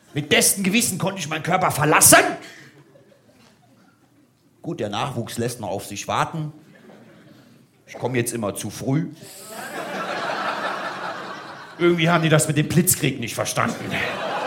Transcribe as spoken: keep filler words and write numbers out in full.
Mit bestem Gewissen konnte ich meinen Körper verlassen. Gut, der Nachwuchs lässt noch auf sich warten. Ich komme jetzt immer zu früh. Irgendwie haben die das mit dem Blitzkrieg nicht verstanden.